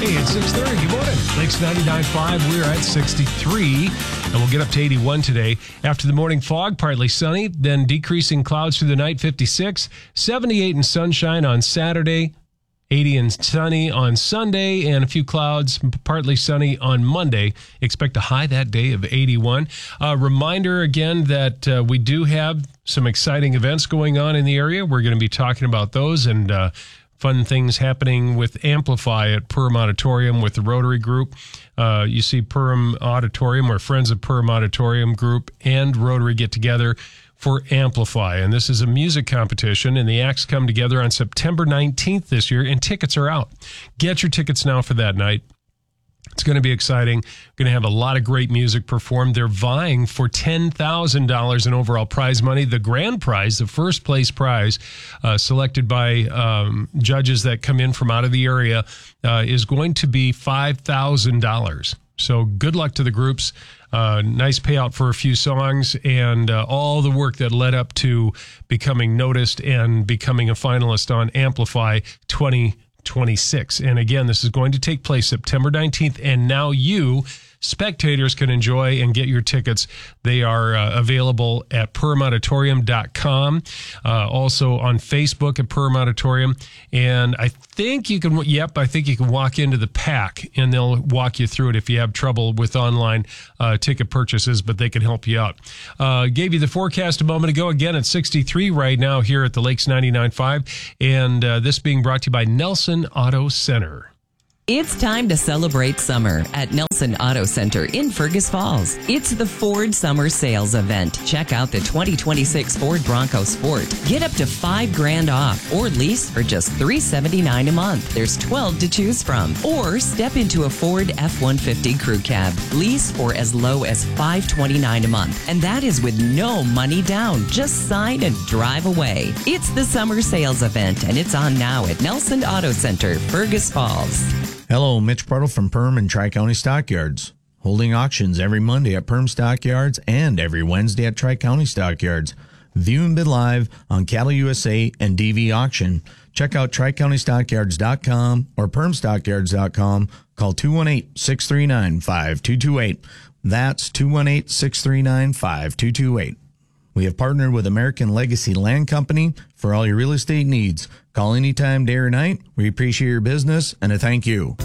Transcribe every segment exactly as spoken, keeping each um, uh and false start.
Hey, it's six thirty. Good morning. Lakes ninety-nine point five. We're at sixty-three, and we'll get up to eighty-one today. After the morning fog, partly sunny, then decreasing clouds through the night, fifty-six. seventy-eight and sunshine on Saturday. eighty and sunny on Sunday, and a few clouds, partly sunny on Monday. Expect a high that day of eighty-one. Uh, reminder again that uh, we do have some exciting events going on in the area. We're going to be talking about those and uh, fun things happening with Amplify at Purim Auditorium with the Rotary Group. Uh, you see Purim Auditorium, or Friends of Purim Auditorium Group and Rotary get together for Amplify. And this is a music competition, and the acts come together on September nineteenth this year, and tickets are out. Get your tickets now for that night. It's going to be exciting. Going to have a lot of great music performed. They're vying for ten thousand dollars in overall prize money. The grand prize, the first place prize, uh, selected by um, judges that come in from out of the area, uh, is going to be five thousand dollars. So good luck to the groups. Uh, nice payout for a few songs, and uh, all the work that led up to becoming noticed and becoming a finalist on Amplify twenty twenty-six. And again, this is going to take place September nineteenth, and now you, spectators, can enjoy and get your tickets. They are uh, available at purim auditorium dot com, uh, also on Facebook at Purim Auditorium. And I think you can, yep, I think you can walk into the pack, and they'll walk you through it if you have trouble with online uh, ticket purchases, but they can help you out. Uh, gave you the forecast a moment ago. Again, it's sixty-three right now here at the Lakes ninety-nine point five, and uh, this being brought to you by Nelson Auto Center. It's time to celebrate summer at Nelson Auto Center in Fergus Falls. It's the Ford Summer Sales Event. Check out the twenty twenty-six Ford Bronco Sport. Get up to five grand off, or lease for just three seventy-nine a month. There's twelve to choose from. Or step into a Ford F one fifty Crew Cab. Lease for as low as five twenty-nine a month. And that is with no money down. Just sign and drive away. It's the Summer Sales Event, and it's on now at Nelson Auto Center, Fergus Falls. Hello, Mitch Partle from Perm and Tri-County Stockyards. Holding auctions every Monday at Perm Stockyards and every Wednesday at Tri-County Stockyards. View and bid live on Cattle U S A and D V Auction. Check out tri county stockyards dot com or perm stockyards dot com. Call two one eight, six three nine, five two two eight. That's two one eight, six three nine, five two two eight. We have partnered with American Legacy Land Company for all your real estate needs. Call anytime, day or night. We appreciate your business, and a thank you.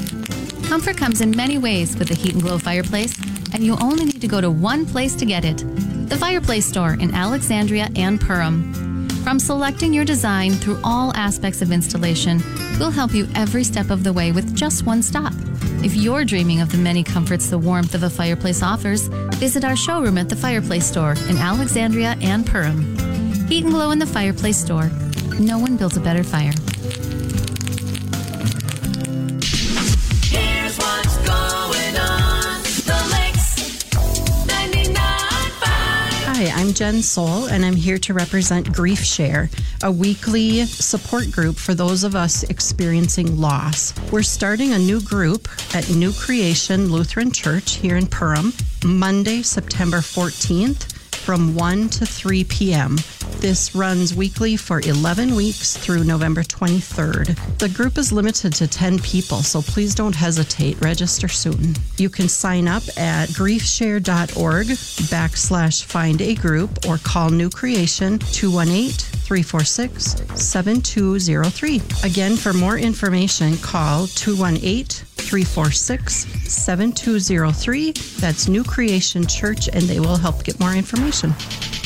Comfort comes in many ways with the Heat and Glow fireplace, and you only need to go to one place to get it. The Fireplace Store in Alexandria and Purim. From selecting your design through all aspects of installation, we'll help you every step of the way with just one stop. If you're dreaming of the many comforts the warmth of a fireplace offers, visit our showroom at the Fireplace Store in Alexandria and Purim. Heat and Glow in the Fireplace Store. No one builds a better fire. Here's what's going on. The Lakes ninety-nine point five. Hi, I'm Jen Soul, and I'm here to represent Grief Share, a weekly support group for those of us experiencing loss. We're starting a new group at New Creation Lutheran Church here in Purim, Monday, September fourteenth, from one to three p.m. This runs weekly for eleven weeks through November twenty-third. The group is limited to ten people, so please don't hesitate. Register soon. You can sign up at griefshare.org backslash find a group or call New Creation two one eight, three four six, seven two zero three. Again, for more information, call two one eight, three four six, seven two zero three. That's New Creation Church, and they will help get more information.